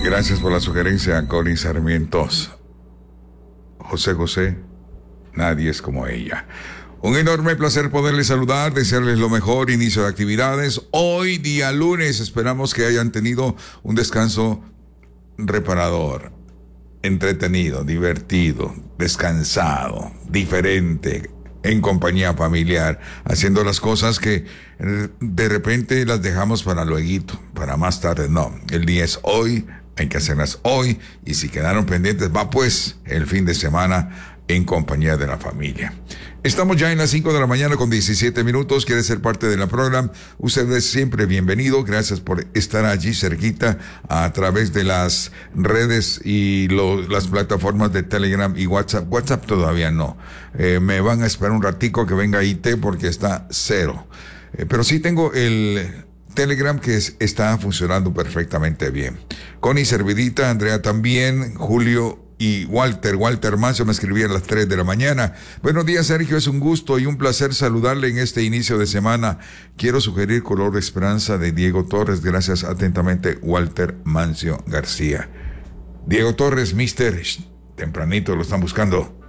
Gracias por la sugerencia, Connie Sarmientos. José, nadie es como ella. Un enorme placer poderles saludar, desearles lo mejor, inicio de actividades. Hoy, día lunes, esperamos que hayan tenido un descanso reparador, entretenido, divertido, descansado, diferente, en compañía familiar, haciendo las cosas que de repente las dejamos para lueguito, para más tarde. No, el día es hoy, hay que hacerlas hoy, y si quedaron pendientes, va pues el fin de semana en compañía de la familia. Estamos ya en las 5 de la mañana con 17 minutos. ¿Quiere ser parte de la programa? Usted es siempre bienvenido. Gracias por estar allí cerquita a través de las redes y las plataformas de Telegram y WhatsApp. WhatsApp todavía no. Me van a esperar un ratico que venga IT porque está cero. Pero sí tengo el Telegram que está funcionando perfectamente bien. Connie Servidita, Andrea también, Julio y Walter Mancio me escribía a las 3 de la mañana. Buenos días, Sergio, es un gusto y un placer saludarle en este inicio de semana. Quiero sugerir Color de Esperanza de Diego Torres. Gracias atentamente, Walter Mancio García. Diego Torres, tempranito lo están buscando.